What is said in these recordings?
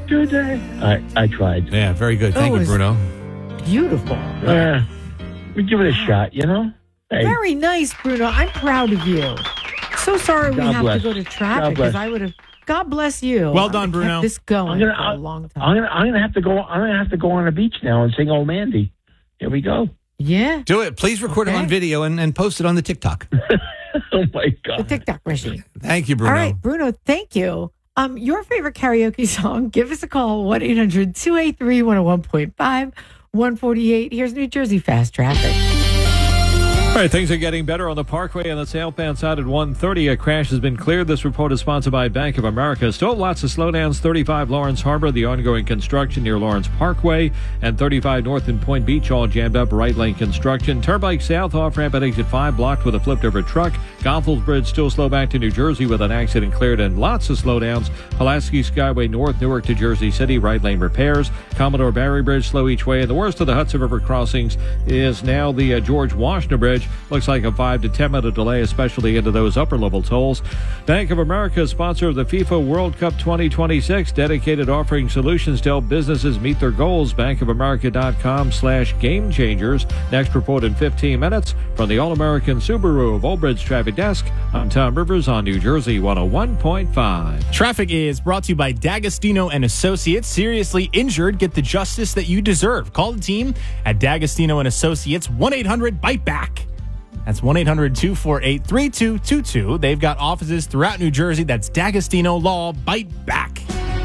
today. I tried. Yeah, very good. Thank you, Bruno. Beautiful. We give it a shot, you know? Hey. Very nice, Bruno. I'm proud of you. So sorry we have to go to traffic because I would have. God bless you. Well done, Bruno. Kept this going for a long time. I'm gonna have to go. I'm gonna have to go on the beach now and sing "Old Mandy." Here we go. Yeah. Do it. Please record it on video and post it on the TikTok. Oh my God. The TikTok machine. Thank you, Bruno. All right, Bruno. Thank you. Your favorite karaoke song? Give us a call. 1-800-283-101.5 148. Here's New Jersey Fast Traffic. All right, things are getting better on the Parkway on the southbound side at 130. A crash has been cleared. This report is sponsored by Bank of America. Still lots of slowdowns. 35 Lawrence Harbor, the ongoing construction near Lawrence Parkway, and 35 North and Point Beach all jammed up. Right lane construction. Turnpike South off-ramp at exit 5 blocked with a flipped-over truck. Goethals Bridge still slow back to New Jersey with an accident cleared and lots of slowdowns. Pulaski Skyway North, Newark to Jersey City, right lane repairs. Commodore Barry Bridge slow each way. And the worst of the Hudson River crossings is now the George Washington Bridge. Looks like a 5 to 10 minute delay, especially into those upper level tolls. Bank of America is sponsor of the FIFA World Cup 2026, dedicated offering solutions to help businesses meet their goals. bankofamerica.com/game changers. Next report in 15 minutes from the All-American Subaru of Old Bridge Traffic Desk. I'm Tom Rivers on New Jersey 101.5. Traffic is brought to you by D'Agostino and Associates. Seriously injured, get the justice that you deserve. Call the team at D'Agostino and Associates, 1-800-BITE-BACK. That's 1-800-248-3222. They've got offices throughout New Jersey. That's D'Agostino Law. Bite back.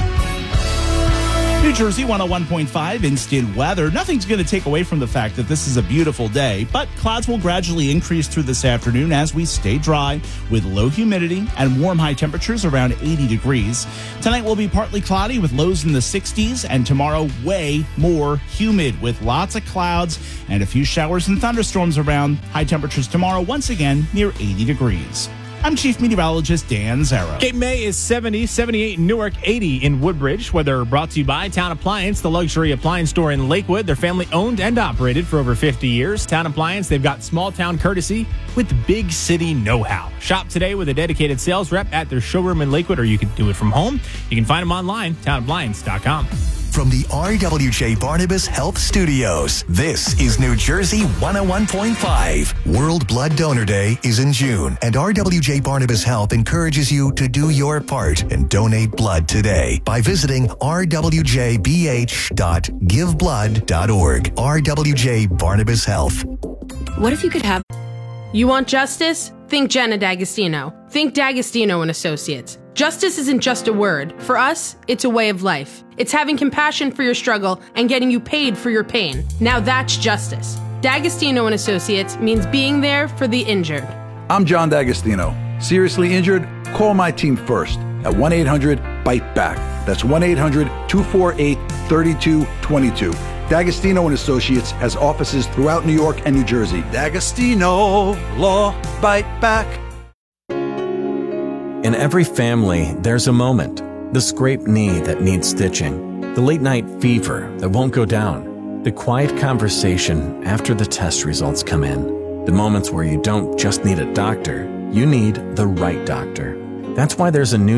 New Jersey 101.5 instant weather. Nothing's going to take away from the fact that this is a beautiful day, but clouds will gradually increase through this afternoon as we stay dry with low humidity and warm high temperatures around 80 degrees. Tonight will be partly cloudy with lows in the 60s, and tomorrow way more humid with lots of clouds and a few showers and thunderstorms around. High temperatures tomorrow once again near 80 degrees. I'm Chief Meteorologist Dan Zarrow. Cape May is 70, 78 in Newark, 80 in Woodbridge. Weather brought to you by Town Appliance, the luxury appliance store in Lakewood. They're family owned and operated for over 50 years. Town Appliance, they've got small town courtesy with big city know-how. Shop today with a dedicated sales rep at their showroom in Lakewood, or you can do it from home. You can find them online, townappliance.com. From the RWJ Barnabas Health Studios, this is New Jersey 101.5. World Blood Donor Day is in June, and RWJ Barnabas Health encourages you to do your part and donate blood today by visiting rwjbh.giveblood.org. RWJ Barnabas Health. What if you could have... You want justice? Think Jenna D'Agostino. Think D'Agostino and Associates. Justice isn't just a word. For us, it's a way of life. It's having compassion for your struggle and getting you paid for your pain. Now that's justice. D'Agostino and Associates means being there for the injured. I'm John D'Agostino. Seriously injured? Call my team first at 1-800-BITE-BACK. That's 1-800-248-3222. D'Agostino and Associates has offices throughout New York and New Jersey. D'Agostino Law. Bite back. In every family, there's a moment. The scraped knee that needs stitching. The late night fever that won't go down. The quiet conversation after the test results come in. The moments where you don't just need a doctor, you need the right doctor. That's why there's a new